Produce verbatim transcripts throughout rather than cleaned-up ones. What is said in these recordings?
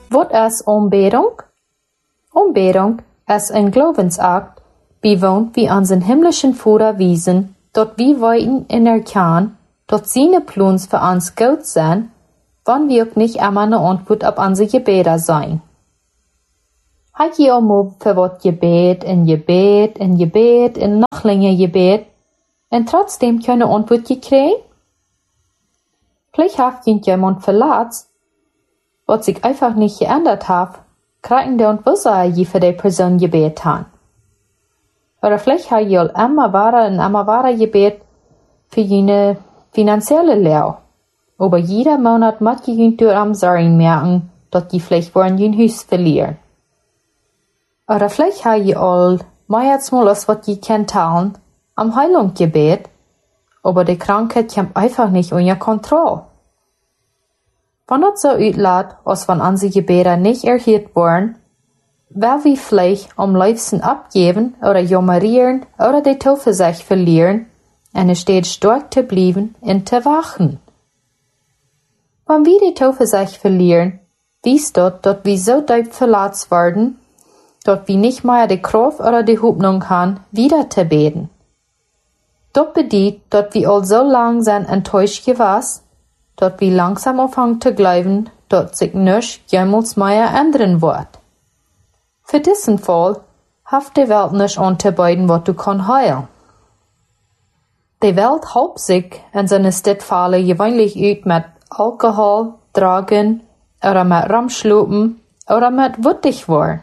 Wat is Anbetung? Anbetung ist ein Glaubensakt, bewohnt wie an den himmlischen Vater wiesen, dort wir weiten in erkennen, dort seine Plans für uns gut sind, wann wir auch nicht immer eine Antwort auf unsere Gebete sein. Hat ihr auch mal für was Gebet in Gebet in Gebet in noch länger Gebet und trotzdem keine Antwort gekriegt? Vielleicht hat jemand verletzt, was sich einfach nicht geändert hat, kriegen der und wusser je für die Person Gebet haben. Oder vielleicht hat ihr immer wahre und immer wahre Gebet für jene finanzielle Lehre. Aber jeder Monat muss ihr durch am Sorgen merken, dass die vielleicht wollen ihr Haus verlieren. Oder vielleicht habt ihr all mehrmals mal aus was ihr kennt teilen, am Heilungsgebet, aber die Krankheit kommt einfach nicht unter Kontrolle. Wenn das so utlässt, als wenn unsere Gebete nicht erhört wurden, weil wir vielleicht am liebsten abgeben oder jammerieren oder die Zuversicht verlieren, und es steht stark zu bleiben und zu wachen. Wenn wir die Zuversicht verlieren, wisst dort, dass wir so deep verletzt werden, dass wir nicht mehr die Kraft oder die Hoffnung haben, wieder zu beten. Das bedeutet, dass wir all so lang sind enttäuscht gewesen, dass wir langsam anfangen zu glauben, dass sich nichts jemals mehr ändern wird. Für diesen Fall hat die Welt nicht anzubieten, was du kann heilen. Die Welt halbt sich in seine Stadtfälle gewöhnlich ut mit Alkohol, Drogen, oder mit Ramschlupen, oder mit wütig worden.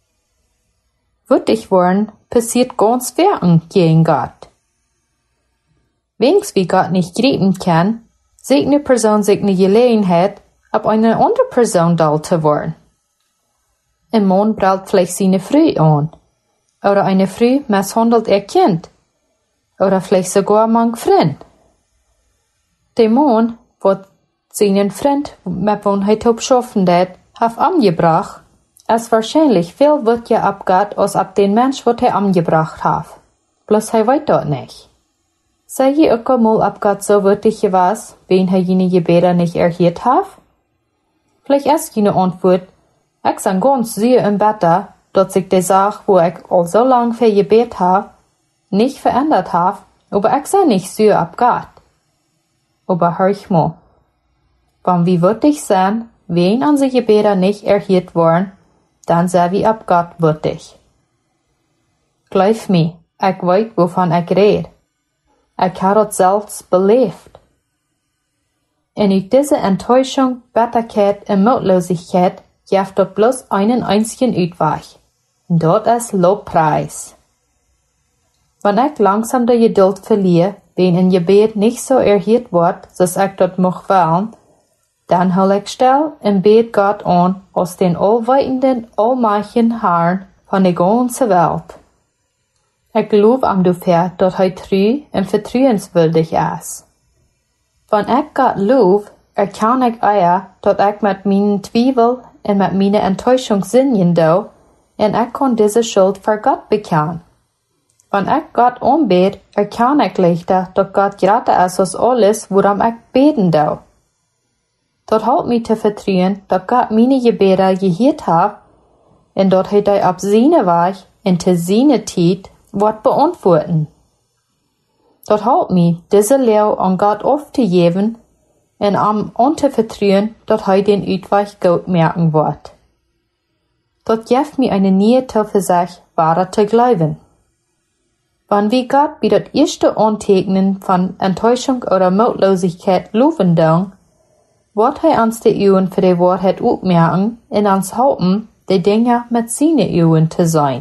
Wütig worden passiert ganz wirken gegen Gott. Wenigstens wie Gott nicht greifen kann, sieht eine Person sich eine Gelegenheit, ab eine andere Person da zu werden. Ein Mann braucht vielleicht seine Frau an, oder eine Frau misshandelt ihr Kind, oder vielleicht sogar mein Freund. Der Mann, wird seinen Freund, mit wem er top schaffen hat, hat angebracht, ist wahrscheinlich viel weniger abgeht, als ab den Mensch, was er angebracht hat. Bloß er weiß dort nicht. Sei je auch einmal abgeht so wirklich gewesen, wen er jene Gebete nicht erhört hat? Vielleicht ist jene Antwort, ich bin ganz sehr im Bett, dass sich die Sache, wo ich all so lang für Gebet habe, nicht verändert habe, aber ich sei nicht sehr abgeht. Aber hör ich mal. Wenn wir wirklich sind, wen unsere Gebete nicht erhört worden, dann sei wir abgeht wirklich. Glaub mir, ich weiß, wovon ich rede. Ich habe das selbst belebt. Und in dieser Enttäuschung, Bitterkeit und Mutlosigkeit gibt dort bloß einen einzigen Ausweg. Und dort ist Lobpreis. Wenn ich langsam die Geduld verliere, wenn ein Gebet nicht so erhört wird, dass ich dort möchte wollen, dann hol ich still und bet Gott an aus den allweitenden, allmächtigen Herrn von der ganzen Welt. Ich glaube am dafür, dass er treu und vertrauenswürdig ist. Wenn ich Gott lobe, erkenne ich auch, dass ich mit meinen Zweifeln und mit meiner Enttäuschung sinnigen do, und ich kann diese Schuld vor Gott bekennen. Wenn ich Gott anbete, erkenne ich leichter, dass Gott gerade ist aus alles, worum ich beten do. Das hält mich zu vertrauen, dass Gott meine Gebete gehört hat, und dass er die auf seine Weg und zu seiner Zeit wird beantworten. Das hält mich, diese Lehre an Gott aufzugeben und am anzuvertrauen, dass er den Ausweg gut merken wird. Das gibt mir eine neue Zuversicht, wahrer zu glauben. Wenn wir Gott bei das erste Antegnen von Enttäuschung oder Mutlosigkeit loben dann, wird er uns die Augen für die Wahrheit aufmerken und uns helfen, die Dinge mit seinen Augen zu sein.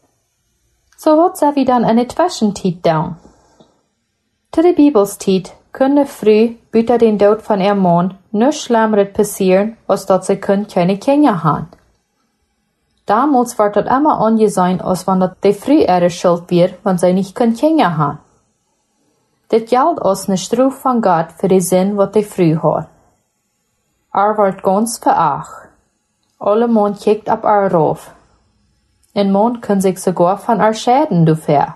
So wird sie wir dann eine Zwischenzeit down. Zu der Bibelszeit können früh, büter den Tod von ihrem Mann, nichts Schlimmeres passieren, als dass sie können keine Kinder haben. Damals wird das immer angesehen, als wenn das die Früh ihre Schuld wird, wenn sie nicht können Kinder haben. Das gilt als eine Strafe von Gott für den Sinn, was die Früh hat. Er wird ganz veracht. Alle Mann kickt ab er rauf. Ein Mann kann sich sogar von er schäden dafür.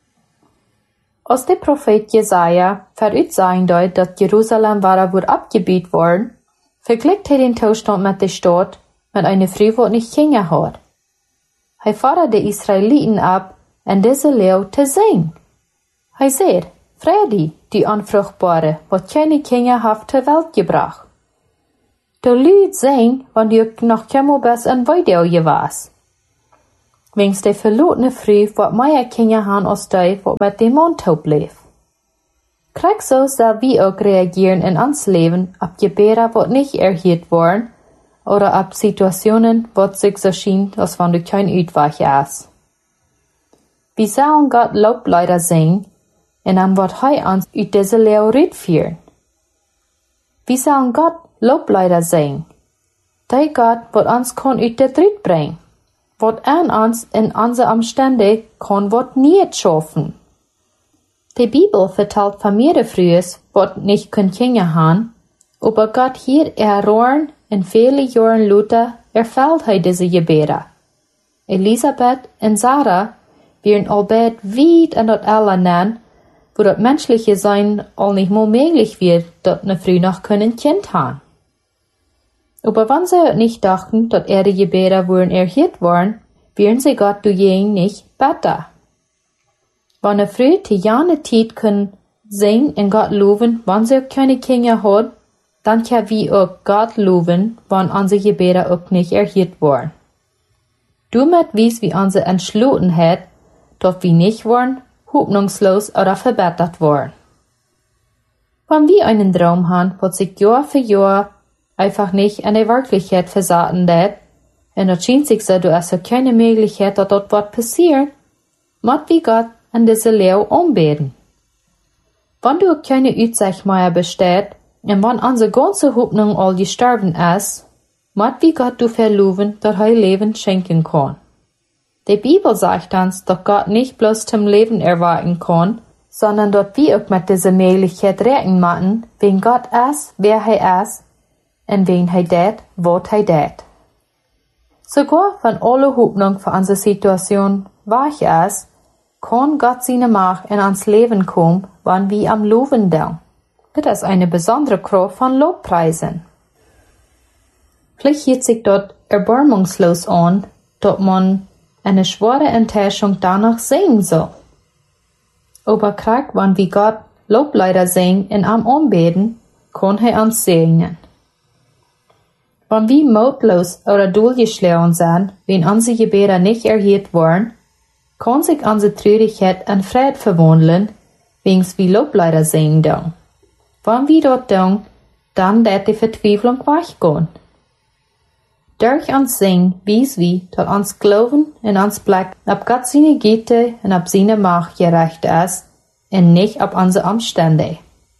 Als der Prophet Jesaja voraussagen deut, dass Jerusalem war wohl abgebiet worden, vergleicht er den Zustand mit der Stadt, mit einer Frau, die nicht Kinder hat. Hij fordert de Israeliten ab, en deze leeuw te zijn. Hij zegt, Freddy, die onvruchtbare, wat keine Kinder heeft ter Welt gebracht. Du lüd zijn, want je nog kemmo best een weideel je was. Wings de verlotene Frau, wat meer Kinder han als die, wat met de Mond toe bleef. Krijg zo zal wie ook reagieren in ons leven op gebeden wat niet erhielt worden, oder ab Situationen, wat sich so schien, als wenn du kein Uitweg ist. Wir sollen Gott Lobleider singen, und an wat Hij uns uit diese Leeuw führen. Wir sollen Gott Lobleider singen. Der Gott, wat uns kon uit de Dritt bringen. Wat an uns in unsere Umstände kon wat niet schaffen. Die Bibel vertelt von mehrere Frühes, wat nicht können Kinder haben, aber Gott hier errohren in viele Jahren Luther erfüllt hij diese Gebete. Elisabeth en Sarah wären albeit weit en dat alle nennen, wo dat menschliche Sein all nicht mehr möglich wird, dat ne Frau noch können Kind haben. Aber wenn sie nicht dachten, dat er die Gebete würden erhört worden, wären sie Gott du jen nicht besser. Wenn ne Frau die jane Zeit können singen en Gott loben, wenn sie auch keine Kinder hat, dann kann wir auch Gott loben, wenn unsere Gebete auch nicht erhört worden. Damit wies wie unsere Entschlossenheit, dass wir nicht worden, hoffnungslos oder verbessert worden. Wenn wir einen Traum haben, was sich Jahr für Jahr einfach nicht an der Wirklichkeit versaten lässt, und es schien sich so, du hast keine Möglichkeit, dass dort was passiert, muss wir Gott an diese Leeuw umbeten. Wenn du auch keine Aussicht mehr besteht, und wenn unsere ganze Hoffnung all gestorben ist, muss wir Gott du verloben, dass er Leben schenken kann. Die Bibel sagt uns, dass Gott nicht bloß zum Leben erwarten kann, sondern dass wir auch mit dieser Möglichkeit rechnen müssen, wen Gott ist, wer er ist, und wen er tät, was er tät. Sogar wenn alle Hoffnung für unsere Situation weich ist, kann Gott seine Macht in uns Leben kommen, wenn wir am Loben denken. Das ist eine besondere Kraft von Lobpreisen. Vielleicht hört sich dort erbarmungslos an, dass man eine schwere Enttäuschung danach sehen soll. Aber krieg, wenn wir Gott Lobleider singen und am Anbeten, kann er uns segnen. Wenn wir mutlos oder durchgeschlagen sind, wenn unsere Gebete nicht erhört worden, kann sich unsere Traurigkeit in Frieden verwandeln, wenn wir Lobleider singen dürfen. Wenn wir dort tun, dann wird die Verzweiflung weichgehen. Durch uns singen, wies wir, dass uns Glauben und uns Blick auf Gott seine Güte und auf seine Macht gerecht ist und nicht auf unsere Umstände.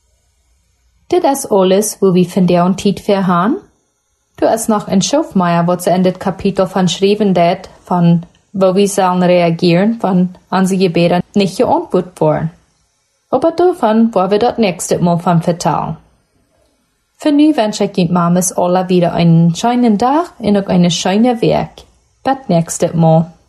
Das ist alles, wo wir von der und Zeit verhauen. Du hast noch ein Schofmeier, was in das Kapitel von schreiben det, von wo wir sollen reagieren, wenn unsere Gebete nicht geantwortet wurden. Aber davon wollen wir das nächste Mal von vertellen. Für nu wünsche ich Ihnen Mamas alle wieder einen schönen Tag und auch eine schöne Werk. Bis nächstes Mal.